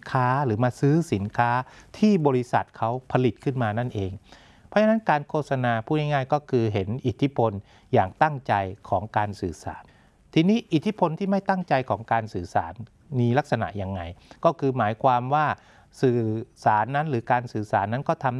ค้าหรือมาซื้อสินค้าที่บริษัทเขาผลิตขึ้นมานั่นเองเพราะฉะนั้นการโฆษณาพูดง่ายๆก็คือเห็นอิทธิพลอย่างตั้งใจของการสื่อสารทีนี้อิทธิพลที่ไม่ตั้งใจของการสื่อสารมีลักษณะยังไงก็คือหมายความว่าสื่อสารนั้นหรือการสื่อสารนั้นก็ทำ